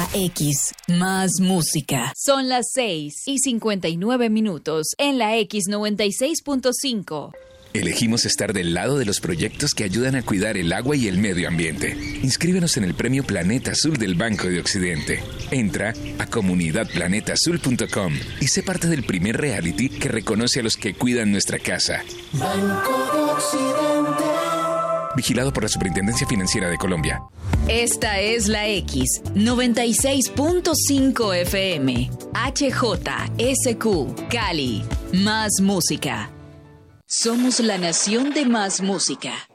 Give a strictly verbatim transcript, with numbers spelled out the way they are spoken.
La X, más música. Son las seis y cincuenta y nueve minutos en la X noventa y seis punto cinco. Elegimos estar del lado de los proyectos que ayudan a cuidar el agua y el medio ambiente. Inscríbenos en el premio Planeta Azul del Banco de Occidente. Entra a comunidad planeta azul punto com y sé parte del primer reality que reconoce a los que cuidan nuestra casa. Banco de Occidente. Vigilado por la Superintendencia Financiera de Colombia. Esta es la X noventa y seis punto cinco F M. H J S Q, Cali. Más música. Somos la nación de más música.